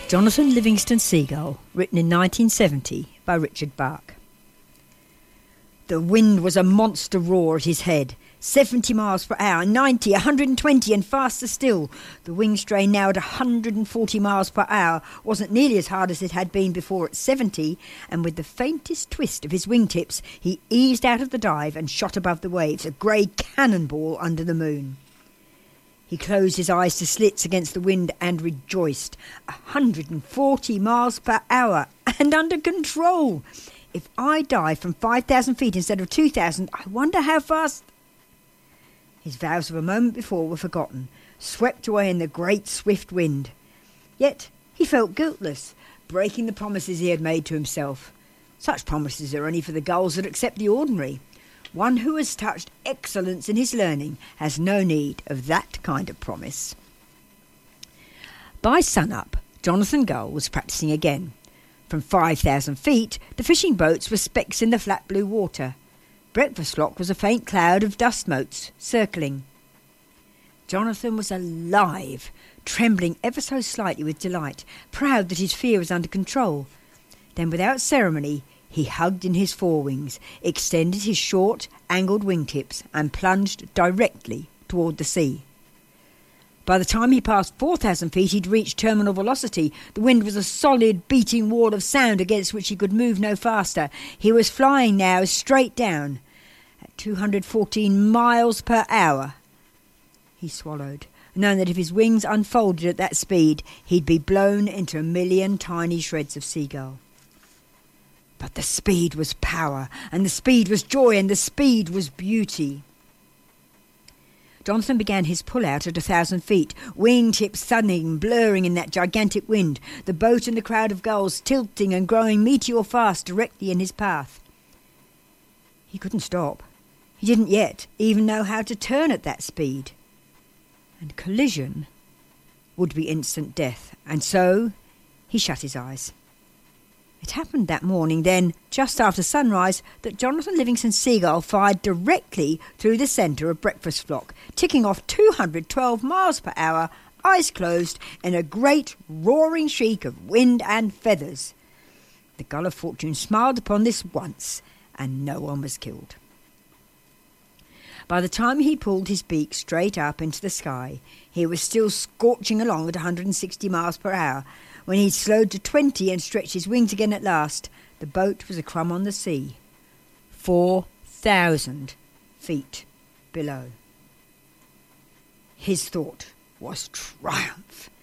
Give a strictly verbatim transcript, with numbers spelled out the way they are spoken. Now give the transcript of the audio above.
Jonathan Livingston Seagull, written in nineteen seventy by Richard Bach. The wind was a monster roar at his head, seventy miles per hour, ninety, one hundred twenty and faster still. The wing strain now at one hundred forty miles per hour wasn't nearly as hard as it had been before at seventy, and with the faintest twist of his wingtips he eased out of the dive and shot above the waves, a grey cannonball under the moon. He closed his eyes to slits against the wind and rejoiced. one hundred forty miles per hour and under control. If I dive from five thousand feet instead of two thousand, I wonder how fast... His vows of a moment before were forgotten, swept away in the great swift wind. Yet he felt guiltless, breaking the promises he had made to himself. Such promises are only for the gulls that accept the ordinary. One who has touched excellence in his learning has no need of that kind of promise. By sun-up, Jonathan Gull was practising again. From five thousand feet, the fishing boats were specks in the flat blue water. Breakfast Flock was a faint cloud of dust motes, circling. Jonathan was alive, trembling ever so slightly with delight, proud that his fear was under control. Then, without ceremony, he hugged in his forewings, extended his short, angled wingtips and plunged directly toward the sea. By the time he passed four thousand feet, he'd reached terminal velocity. The wind was a solid, beating wall of sound against which he could move no faster. He was flying now straight down at two hundred fourteen miles per hour. He swallowed, knowing that if his wings unfolded at that speed, he'd be blown into a million tiny shreds of seagull. But the speed was power, and the speed was joy, and the speed was beauty. Jonathan began his pull-out at a thousand feet, wing-tips thudding, blurring in that gigantic wind, the boat and the crowd of gulls tilting and growing meteor-fast directly in his path. He couldn't stop. He didn't yet even know how to turn at that speed. And collision would be instant death, and so he shut his eyes. It happened that morning then, just after sunrise, that Jonathan Livingston Seagull fired directly through the centre of Breakfast Flock, ticking off two hundred twelve miles per hour, eyes closed, in a great roaring shriek of wind and feathers. The Gull of Fortune smiled upon this once, and no one was killed. By the time he pulled his beak straight up into the sky, he was still scorching along at one hundred sixty miles per hour. When he'd slowed to twenty and stretched his wings again at last, the boat was a crumb on the sea, four thousand feet below. His thought was triumph.